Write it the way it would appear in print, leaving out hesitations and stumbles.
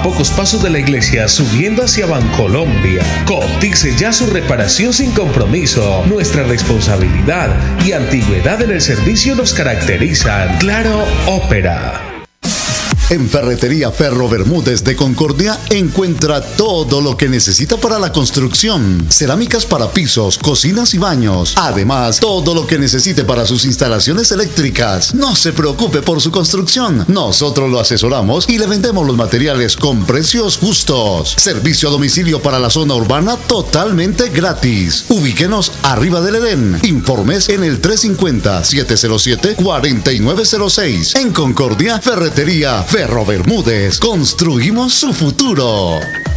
a pocos pasos de la iglesia subiendo hacia Bancolombia. Cotice ya su reparación sin compromiso. Nuestra responsabilidad y antigüedad en el servicio nos caracterizan. Claro Ópera. En Ferretería Ferro Bermúdez de Concordia encuentra todo lo que necesita para la construcción. Cerámicas para pisos, cocinas y baños. Además, todo lo que necesite para sus instalaciones eléctricas. No se preocupe por su construcción. Nosotros lo asesoramos y le vendemos los materiales con precios justos. Servicio a domicilio para la zona urbana totalmente gratis. Ubíquenos arriba del Edén. Informes en el 350-707-4906. En Concordia, Ferretería Ferro Bermúdez. Construimos su futuro.